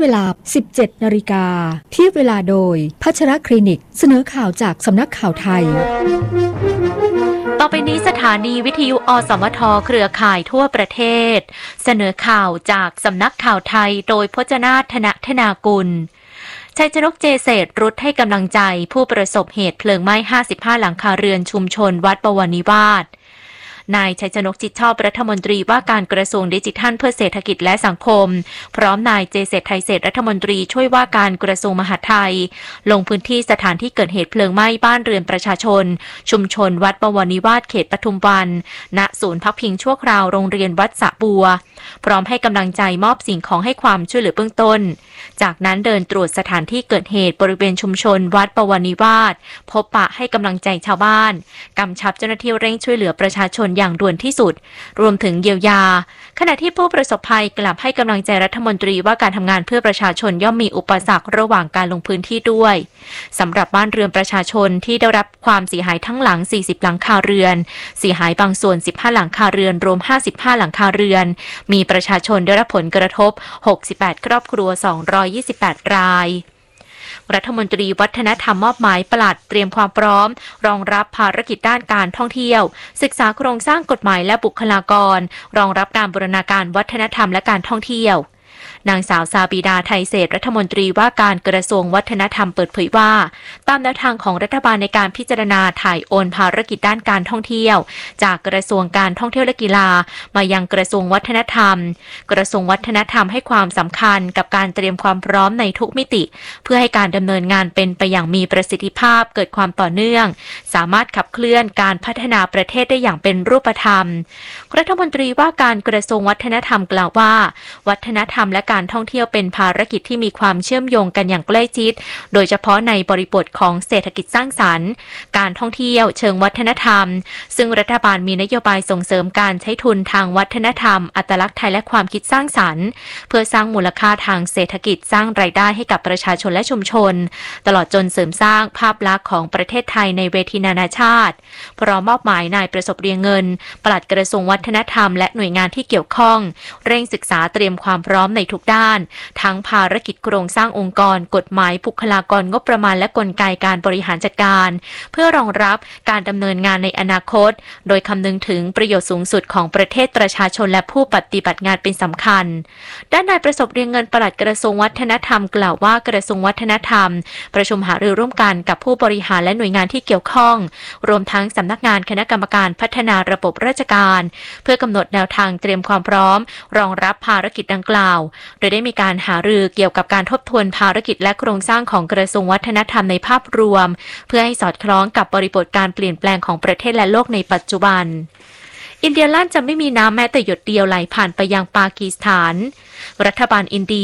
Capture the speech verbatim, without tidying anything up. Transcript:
เวลา สิบเจ็ดนาฬิกา เทียบเวลาโดยพัชรคลินิกเสนอข่าวจากสำนักข่าวไทยต่อไปนี้สถานีวิทยุอสมทเครือข่ายทั่วประเทศเสนอข่าวจากสำนักข่าวไทยโดยพจนาถ ธนธนากุลชัยชนกเจเศษรุดให้กำลังใจผู้ประสบเหตุเพลิงไหม้ห้าสิบห้าหลังคาเรือนชุมชนวัดบวรนิวาสนายชัยชนกจิตชอบรัฐมนตรีว่าการกระทรวงดิจิทัลเพื่อเศรษฐกิจและสังคมพร้อมนายเจเศษไทยเศษรัฐมนตรีช่วยว่าการกระทรวงมหาดไทยลงพื้นที่สถานที่เกิดเหตุเพลิงไหม้บ้านเรือนประชาชนชุมชนวัดบวรนิวาสเขตปทุมวันณศูนย์พักพิงชั่วคราวโรงเรียนวัดสะบัวพร้อมให้กำลังใจมอบสิ่งของให้ความช่วยเหลือเบื้องต้นจากนั้นเดินตรวจสถานที่เกิดเหตุบริเวณชุมชนวัดบวรนิวาสพบปะให้กำลังใจชาวบ้านกำชับเจ้าหน้าที่เร่งช่วยเหลือประชาชนอย่างด่วนที่สุดรวมถึงเยียวยาขณะที่ผู้ประสบภัยกลับให้กำลังใจรัฐมนตรีว่าการทำงานเพื่อประชาชนย่อมมีอุปสรรคระหว่างการลงพื้นที่ด้วยสำหรับบ้านเรือนประชาชนที่ได้รับความเสียหายทั้งหลังสี่สิบหลังคาเรือนเสียหายบางส่วนสิบห้าหลังคาเรือนรวมห้าสิบห้าหลังคาเรือนมีประชาชนได้รับผลกระทบหกสิบแปดครอบครัวสองร้อยยี่สิบแปดรายรัฐมนตรีวัฒนธรรมมอบหมายปลัดเตรียมความพร้อมรองรับภารกิจด้านการท่องเที่ยวศึกษาโครงสร้างกฎหมายและบุคลากรรองรับการบูรณาการวัฒนธรรมและการท่องเที่ยวนางสาวซาบีดาไทยเศษรัฐมนตรีว่าการกระทรวงวัฒนธรรมเปิดเผยว่าตามแนวทางของรัฐบาลในการพิจารณาถ่ายโอนภารกิจด้านการท่องเที่ยวจากกระทรวงการท่องเที่ยวและกีฬามายังกระทรวงวัฒนธรรมกระทรวงวัฒนธรรมให้ความสำคัญกับการเตรียมความพร้อมในทุกมิติเพื่อให้การดำเนินงานเป็นไปอย่างมีประสิทธิภาพเกิดความต่อเนื่องสามารถขับเคลื่อนการพัฒนาประเทศได้อย่างเป็นรูปธรรมรัฐมนตรีว่าการกระทรวงวัฒนธรรมกล่าวว่าวัฒนธรรมและการท่องเที่ยวเป็นภารกิจที่มีความเชื่อมโยงกันอย่างใกล้ชิดโดยเฉพาะในบริบทของเศรษฐกิจสร้างสรรค์การท่องเที่ยวเชิงวัฒนธรรมซึ่งรัฐบาลมีนโยบายส่งเสริมการใช้ทุนทางวัฒนธรรมอัตลักษณ์ไทยและความคิดสร้างสรรค์เพื่อสร้างมูลค่าทางเศรษฐกิจสร้างรายได้ให้กับประชาชนและชุมชนตลอดจนเสริมสร้างภาพลักษณ์ของประเทศไทยในเวทีนานาชาติพร้อมมอบหมายนายประสบเรียงเงินปลัดกระทรวงวัฒนธรรมและหน่วยงานที่เกี่ยวข้องเร่งศึกษาเตรียมความพร้อมในทุกด้านทั้งภารกิจโครงสร้างองค์กรกฎหมายบุคลากรงบประมาณและกลไกการบริหารจัดการเพื่อรองรับการดำเนินงานในอนาคตโดยคำนึงถึงประโยชน์สูงสุดของประเทศประชาชนและผู้ปฏิบัติงานเป็นสำคัญด้านนายประสบเรียงเงินปลัดกระทรวงวัฒนธรรมกล่าวว่ากระทรวงวัฒนธรรมประชุมหารือร่วมกันกับผู้บริหารและหน่วยงานที่เกี่ยวข้องรวมทั้งสำนักงานคณะกรรมการพัฒนาระบบราชการเพื่อกำหนดแนวทางเตรียมความพร้อมรองรับภารกิจดังกล่าวโดยได้มีการหารือเกี่ยวกับการทบทวนภารกิจและโครงสร้างของกระทรวงวัฒนธรรมในภาพรวมเพื่อให้สอดคล้องกับบริบทการเปลี่ยนแปลงของประเทศและโลกในปัจจุบันอินเดียลั่นจะไม่มีน้ำแม้แต่หยดเดียวไหลผ่านไปยังปากีสถานรัฐบาลอินเดีย